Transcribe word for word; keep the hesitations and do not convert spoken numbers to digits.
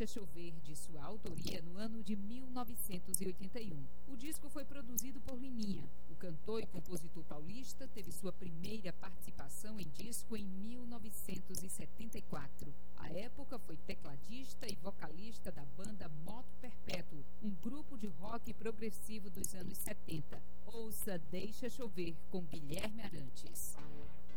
Deixa Chover, de sua autoria, no ano de mil novecentos e oitenta e um. O disco foi produzido por Liminha. O cantor e compositor paulista teve sua primeira participação em disco em mil novecentos e setenta e quatro. À época, foi tecladista e vocalista da banda Moto Perpétuo, um grupo de rock progressivo dos anos setenta. Ouça Deixa Chover, com Guilherme Arantes.